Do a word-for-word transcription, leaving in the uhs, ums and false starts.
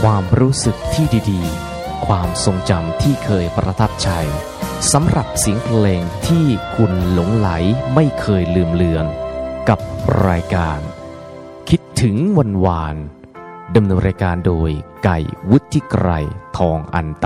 ความรู้สึกที่ดีๆความทรงจำที่เคยประทับใจสำหรับเสียงเพลงที่คุณหลงไหลไม่เคยลืมเลือนกับรายการคิดถึงวันวานดำเนินรายการโดยไก่วุฒิไกรทองอันต